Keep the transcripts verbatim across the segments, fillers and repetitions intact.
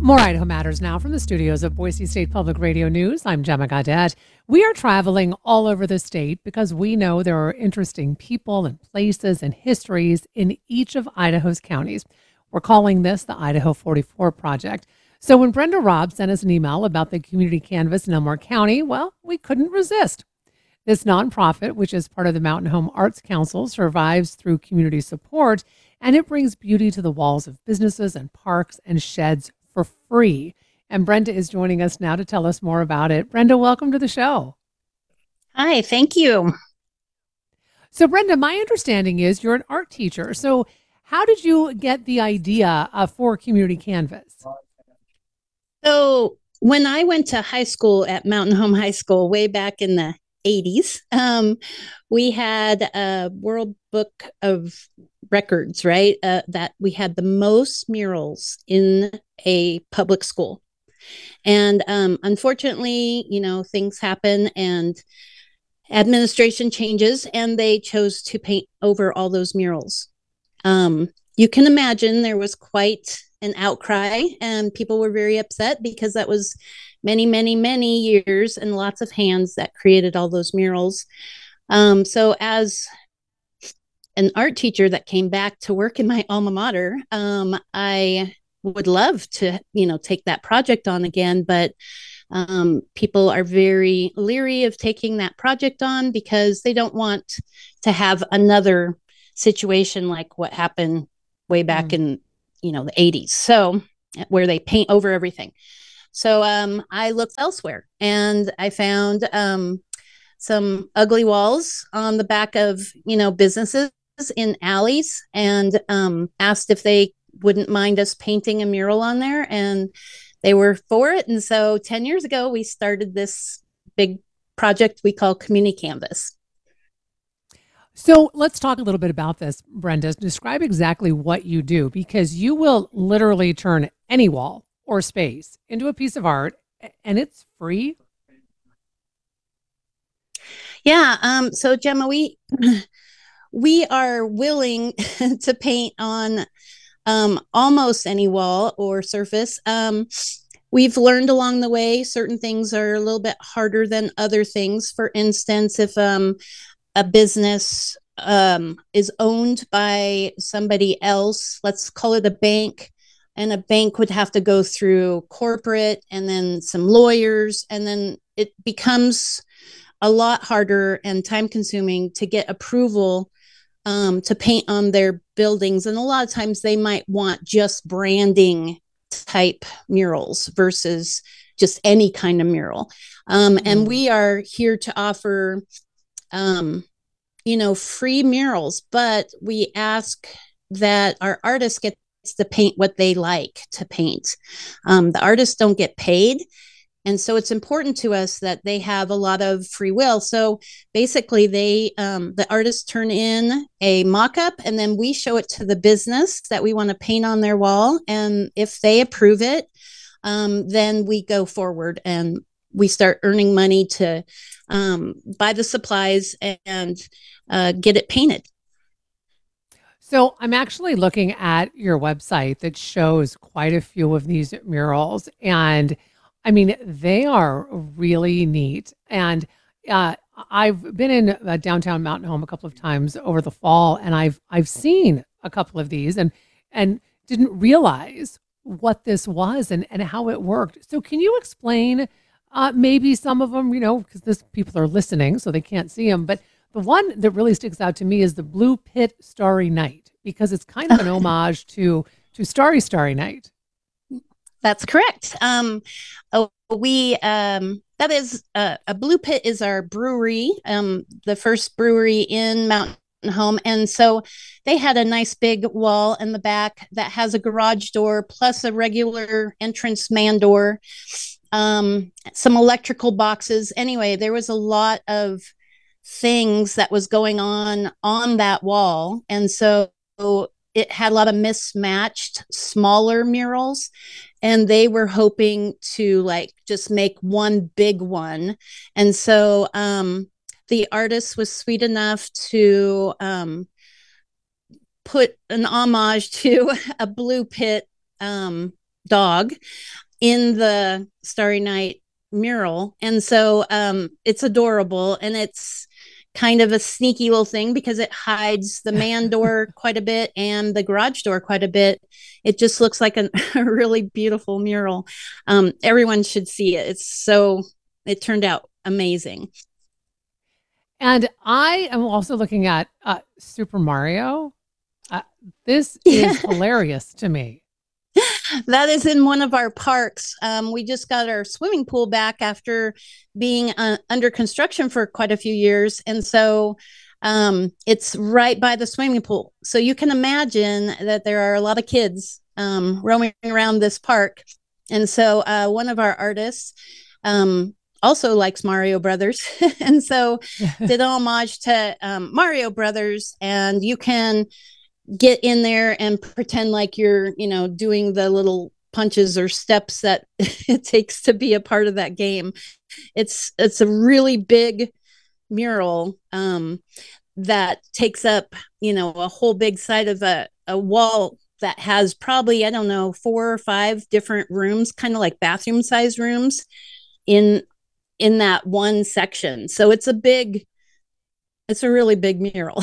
More Idaho Matters now from the studios of Boise State Public Radio News. I'm Gemma Gaudette. We are traveling all over the state because we know there are interesting people and places and histories in each of Idaho's counties. We're calling this the Idaho forty-four Project. So when Brenda Robb sent us an email about the community canvas in Elmore County, well, we couldn't resist. This nonprofit, which is part of the Mountain Home Arts Council, survives through community support, and it brings beauty to the walls of businesses and parks and sheds for free. And Brenda is joining us now to tell us more about it. Brenda, welcome to the show. Hi, thank you. So Brenda, my understanding is you're an art teacher. So how did you get the idea uh, for Community Canvas? So when I went to high school at Mountain Home High School way back in the eighties, um, we had a World Book of Records, right? Uh, that we had the most murals in a public school. And um, unfortunately, you know, things happen and administration changes, and they chose to paint over all those murals. Um, you can imagine there was quite an outcry, and people were very upset because that was many, many, many years and lots of hands that created all those murals. Um, so as an art teacher that came back to work in my alma mater, um, I would love to, you know, take that project on again, but um, people are very leery of taking that project on because they don't want to have another situation like what happened way back mm. in, you know, the eighties. So where they paint over everything. So um, I looked elsewhere, and I found um, some ugly walls on the back of, you know, businesses in alleys, and um, asked if they wouldn't mind us painting a mural on there, and they were for it. And so ten years ago, we started this big project we call Community Canvas. So let's talk a little bit about this, Brenda. Describe exactly what you do, because you will literally turn any wall or space into a piece of art, and it's free. Yeah. Um, so Gemma, we we are willing to paint on um, almost any wall or surface. Um, we've learned along the way certain things are a little bit harder than other things. For instance, if um, a business um, is owned by somebody else, let's call it a bank, and a bank would have to go through corporate and then some lawyers, and then it becomes a lot harder and time consuming to get approval um, to paint on their buildings. And a lot of times they might want just branding type murals versus just any kind of mural. Um, mm. And we are here to offer, um, you know, free murals, but we ask that our artists get to paint what they like to paint. Um, the artists don't get paid. And so it's important to us that they have a lot of free will. So basically they, um, the artists turn in a mock-up, and then we show it to the business that we want to paint on their wall. And if they approve it, um, then we go forward and we start earning money to um, buy the supplies and uh, get it painted. So I'm actually looking at your website that shows quite a few of these murals, and I mean, they are really neat. And uh, I've been in uh, downtown Mountain Home a couple of times over the fall, and I've I've seen a couple of these and and didn't realize what this was and, and how it worked. So can you explain uh, maybe some of them, you know, because this people are listening, so they can't see them. But the one that really sticks out to me is the Blue Pit Starry Night, because it's kind of an homage to to Starry Starry Night. That's correct. Um, oh, we um, that is uh, a Blue Pit is our brewery, um, the first brewery in Mountain Home, and so they had a nice big wall in the back that has a garage door plus a regular entrance man door, um, some electrical boxes. Anyway, there was a lot of things that was going on on that wall, and so it had a lot of mismatched smaller murals, and they were hoping to like just make one big one. And so um the artist was sweet enough to um put an homage to a Blue Pit um dog in the Starry Night mural. And so um, it's adorable, and it's kind of a sneaky little thing because it hides the man door quite a bit and the garage door quite a bit. It just looks like a, a really beautiful mural. Um, everyone should see it. It's so, it turned out amazing. And I am also looking at uh, Super Mario. Uh, this Yeah. is hilarious to me. That is in one of our parks. Um, we just got our swimming pool back after being uh, under construction for quite a few years. And so um, it's right by the swimming pool. So you can imagine that there are a lot of kids um, roaming around this park. And so uh, one of our artists um, also likes Mario Brothers. And so did homage to um, Mario Brothers. And you can get in there and pretend like you're, you know, doing the little punches or steps that it takes to be a part of that game. It's it's a really big mural um, that takes up, you know, a whole big side of a, a wall that has probably, I don't know, four or five different rooms, kind of like bathroom size rooms in in that one section. So it's a big, it's a really big mural.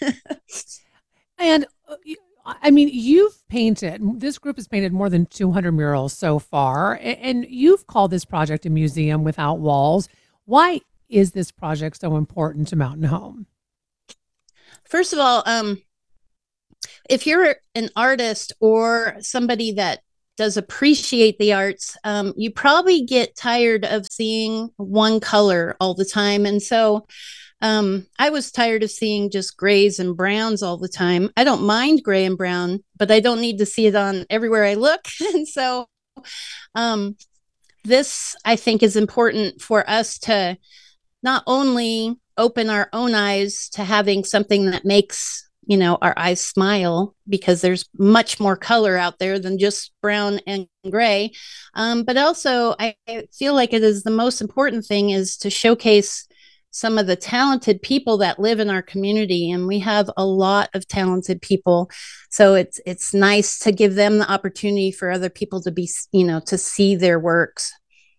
And uh, y- I mean, you've painted, this group has painted more than two hundred murals so far, a- and you've called this project a museum without walls. Why is this project so important to Mountain Home? First of all, um, if you're an artist or somebody that does appreciate the arts, um, you probably get tired of seeing one color all the time. And so um, I was tired of seeing just grays and browns all the time. I don't mind gray and brown, but I don't need to see it on everywhere I look. And so um, this, I think, is important for us to not only open our own eyes to having something that makes, you know, our eyes smile, because there's much more color out there than just brown and gray. Um, but also, I feel like it is the most important thing is to showcase some of the talented people that live in our community, and we have a lot of talented people. So it's it's nice to give them the opportunity for other people to be, you know, to see their works.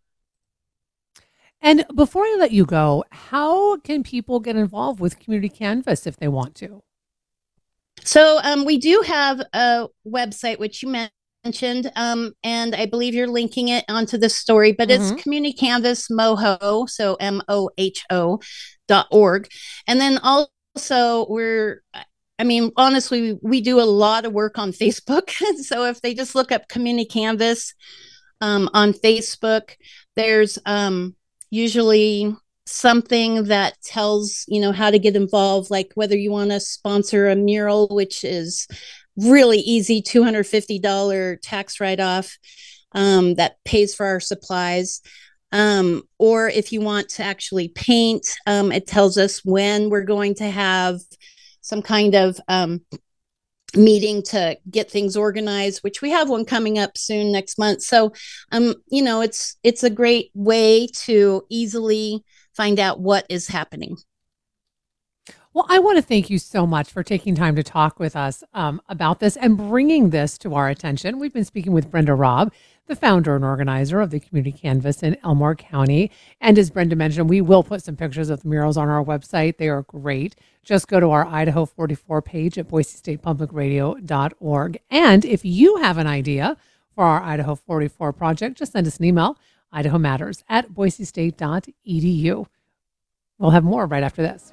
And before I let you go, how can people get involved with Community Canvas if they want to? So um, we do have a website which you mentioned, um, and I believe you're linking it onto this story, but it's Mm-hmm. Community Canvas Moho, so M O H O dot org. And then also we're, I mean, honestly, we do a lot of work on Facebook. So if they just look up Community Canvas um, on Facebook, there's um, usually something that tells, you know, how to get involved, like whether you want to sponsor a mural, which is really easy, two hundred fifty dollars tax write-off um, that pays for our supplies. Um, or if you want to actually paint, um, it tells us when we're going to have some kind of um, meeting to get things organized, which we have one coming up soon next month. So, um, you know, it's it's a great way to easily find out what is happening. Well, I want to thank you so much for taking time to talk with us um, about this and bringing this to our attention. We've been speaking with Brenda Robb, the founder and organizer of the Community Canvas in Elmore County. And as Brenda mentioned, we will put some pictures of the murals on our website. They are great. Just go to our Idaho forty-four page at boise state public radio dot org. And if you have an idea for our Idaho forty-four project, just send us an email, idaho matters at boise state dot e d u. We'll have more right after this.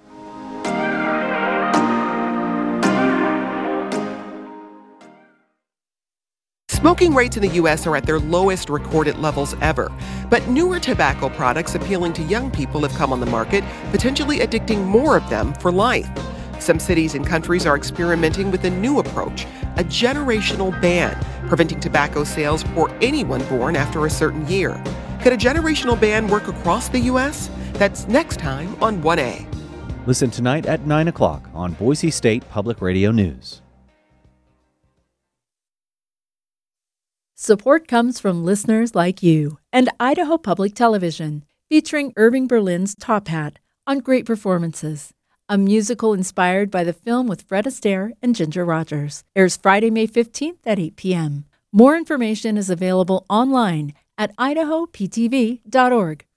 Smoking rates in the U S are at their lowest recorded levels ever. But newer tobacco products appealing to young people have come on the market, potentially addicting more of them for life. Some cities and countries are experimenting with a new approach, a generational ban, preventing tobacco sales for anyone born after a certain year. Could a generational ban work across the U S? That's next time on one A. Listen tonight at nine o'clock on Boise State Public Radio News. Support comes from listeners like you and Idaho Public Television, featuring Irving Berlin's Top Hat on Great Performances, a musical inspired by the film with Fred Astaire and Ginger Rogers. Airs Friday, May fifteenth at eight p.m. More information is available online at idaho p t v dot org.